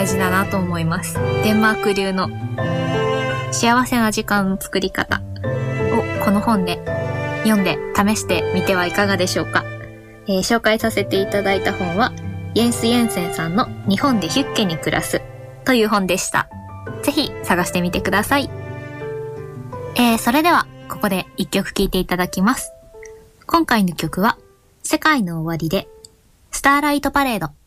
大事だなと思います。デンマーク流の幸せな時間の作り方をこの本で読んで試してみてはいかがでしょうか。紹介させていただいた本はイェンス・イェンセンさんの日本でヒュッケに暮らすという本でした。ぜひ探してみてください。それではここで一曲聴いていただきます。今回の曲は世界の終わりでスターライトパレード。